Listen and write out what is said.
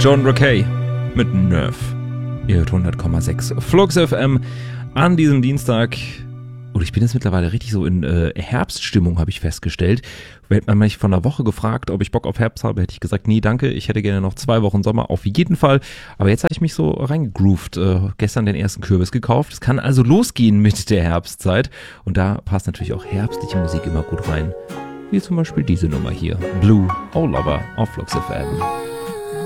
John Rakey mit Nerve. Ihr hört 100,6 Flux FM an diesem Dienstag. Und ich bin jetzt mittlerweile richtig so in Herbststimmung, habe ich festgestellt. Hätte man mich von einer Woche gefragt, ob ich Bock auf Herbst habe, hätte ich gesagt, nee, danke, ich hätte gerne noch 2 Wochen Sommer, auf jeden Fall. Aber jetzt habe ich mich so reingegroovt, gestern den ersten Kürbis gekauft. Es kann also losgehen mit der Herbstzeit. Und da passt natürlich auch herbstliche Musik immer gut rein. Wie zum Beispiel diese Nummer hier, Blue, Oh Lover auf Flux FM.